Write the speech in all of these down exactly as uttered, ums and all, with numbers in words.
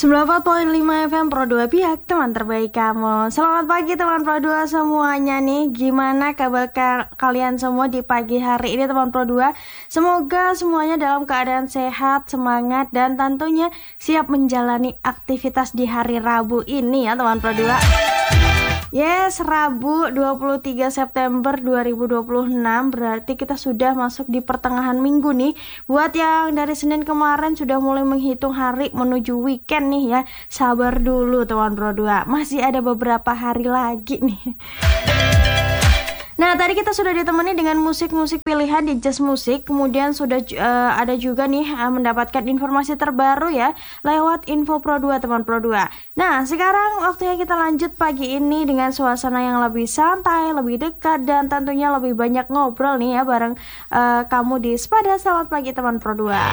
sembilan puluh empat koma lima F M Pro dua Biak, teman terbaik kamu. Selamat pagi teman Pro dua semuanya nih. Gimana kabar ka- kalian semua di pagi hari ini teman Pro dua? Semoga semuanya dalam keadaan sehat, semangat, dan tentunya siap menjalani aktivitas di hari Rabu ini ya teman Pro dua. Yes, Rabu dua puluh tiga September dua ribu dua puluh enam, berarti kita sudah masuk di pertengahan minggu nih. Buat yang dari Senin kemarin sudah mulai menghitung hari menuju weekend nih ya, sabar dulu teman Pro dua, masih ada beberapa hari lagi nih. Nah, tadi kita sudah ditemani dengan musik-musik pilihan di Just Musik. Kemudian sudah uh, ada juga nih uh, mendapatkan informasi terbaru ya lewat Info Pro dua teman Pro dua. Nah, sekarang waktunya kita lanjut pagi ini dengan suasana yang lebih santai, lebih dekat, dan tentunya lebih banyak ngobrol nih ya bareng uh, kamu di Sepada. Selamat pagi teman Pro dua.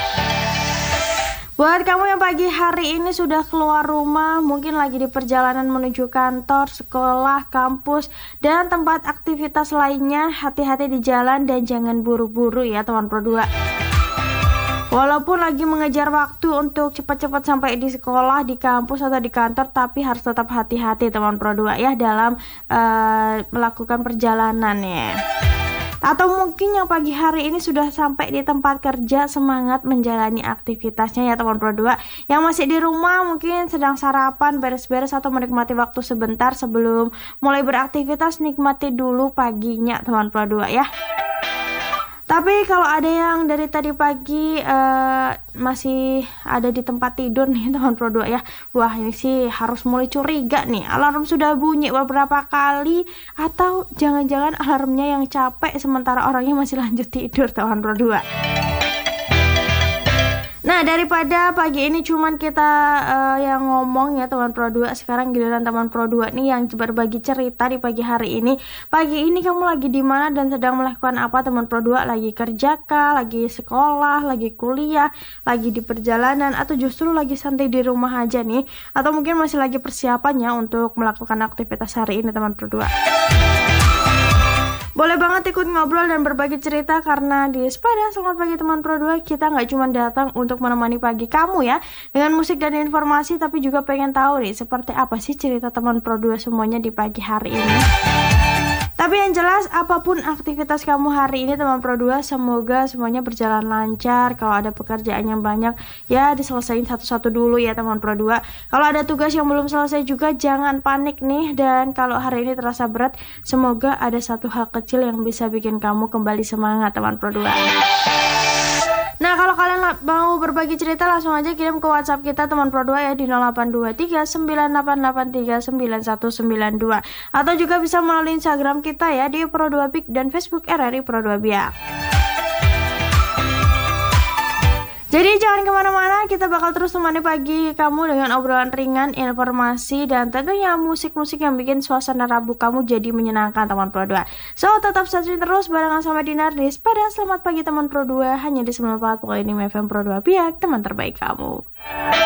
Buat kamu yang pagi hari ini sudah keluar rumah, mungkin lagi di perjalanan menuju kantor, sekolah, kampus, dan tempat aktivitas lainnya, hati-hati di jalan dan jangan buru-buru ya teman Pro dua. Walaupun lagi mengejar waktu untuk cepat-cepat sampai di sekolah, di kampus, atau di kantor, tapi harus tetap hati-hati teman Pro dua ya dalam uh, melakukan perjalanannya. Atau mungkin yang pagi hari ini sudah sampai di tempat kerja, semangat menjalani aktivitasnya ya teman Pro dua. Yang masih di rumah mungkin sedang sarapan, beres-beres, atau menikmati waktu sebentar sebelum mulai beraktivitas, nikmati dulu paginya teman Pro dua ya. Tapi kalau ada yang dari tadi pagi uh, masih ada di tempat tidur nih teman Pro dua ya, wah ini sih harus mulai curiga nih. Alarm sudah bunyi beberapa kali, atau jangan-jangan alarmnya yang capek sementara orangnya masih lanjut tidur teman Pro dua. Nah, daripada pagi ini cuman kita uh, yang ngomong ya teman Pro dua, sekarang giliran teman Pro dua nih yang berbagi cerita di pagi hari ini. Pagi ini kamu lagi di mana dan sedang melakukan apa teman Pro dua? Lagi kerja kah, lagi sekolah, lagi kuliah, lagi di perjalanan, atau justru lagi santai di rumah aja nih? Atau mungkin masih lagi persiapannya untuk melakukan aktivitas hari ini teman Pro dua. Boleh banget ikut ngobrol dan berbagi cerita, karena di Sepada Selamat Pagi Teman Pro dua kita nggak cuma datang untuk menemani pagi kamu ya dengan musik dan informasi, tapi juga pengen tahu nih seperti apa sih cerita teman Pro dua semuanya di pagi hari ini. Tapi yang jelas apapun aktivitas kamu hari ini teman Pro dua, semoga semuanya berjalan lancar. Kalau ada pekerjaan yang banyak ya diselesain satu-satu dulu ya teman Pro dua. Kalau ada tugas yang belum selesai juga jangan panik nih. Dan kalau hari ini terasa berat, semoga ada satu hal kecil yang bisa bikin kamu kembali semangat teman Pro dua. Nah, kalau kalian mau berbagi cerita langsung aja kirim ke WhatsApp kita teman Pro dua ya di nol delapan dua tiga sembilan delapan delapan tiga sembilan satu sembilan dua, atau juga bisa melalui Instagram kita ya di Pro dua Biak dan Facebook R R I Pro dua Biak. Jadi jangan kemana-mana, kita bakal terus temani pagi kamu dengan obrolan ringan, informasi, dan tentunya musik-musik yang bikin suasana Rabu kamu jadi menyenangkan teman Pro dua. So, tetap stay terus barengan sama Dinar di Sepada Selamat Pagi Teman Pro dua, hanya di sembilan puluh empat koma lima F M Pro dua Biak, teman terbaik kamu.